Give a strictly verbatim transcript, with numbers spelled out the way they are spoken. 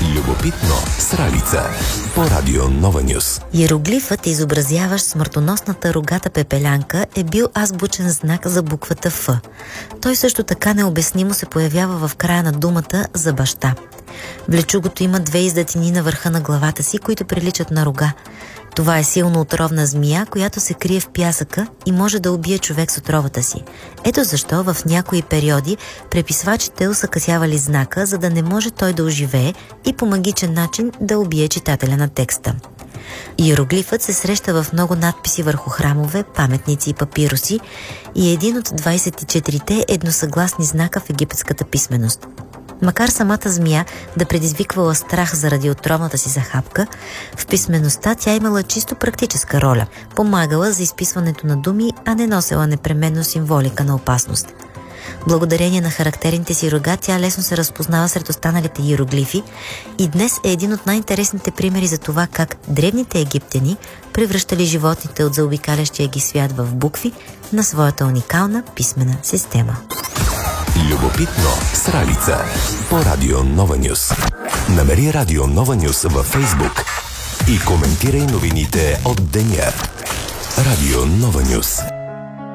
Любопитно с Ралица по Радио Нова Нюс. Иероглифът, изобразяващ смъртоносната рогата пепелянка, е бил азбучен знак за буквата Ф. Той също така необяснимо се появява в края на думата за баща. Влечугото има две издатини на върха на главата си, които приличат на рога. Това е силно отровна змия, която се крие в пясъка и може да убие човек с отровата си. Ето защо в някои периоди преписвачите усъкъсявали знака, за да не може той да оживее и по магичен начин да убие читателя на текста. Иероглифът се среща в много надписи върху храмове, паметници и папируси и е един от двадесет и четирите едносъгласни знака в египетската писменост. Макар самата змия да предизвиквала страх заради отровната си захапка, в писмеността тя имала чисто практическа роля. Помагала за изписването на думи, а не носела непременно символика на опасност. Благодарение на характерните си рога, тя лесно се разпознава сред останалите иероглифи и днес е един от най-интересните примери за това как древните египтяни превръщали животните от заобикалящия ги свят в букви на своята уникална писмена система. Любопитно с Ралица по Радио Нова Нюс. Намери Радио Нова Нюс във Фейсбук и коментирай новините от деня. Радио Нова Нюс.